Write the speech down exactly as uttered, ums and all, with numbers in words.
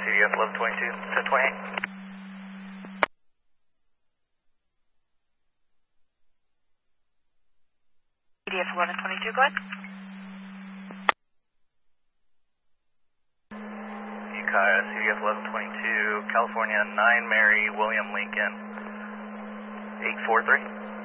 C D F eleven twenty-two, ten twenty-eight. C D F eleven twenty-two, go ahead. Ukiah, C D F eleven twenty-two, California, nine Mary, William Lincoln, eight four three.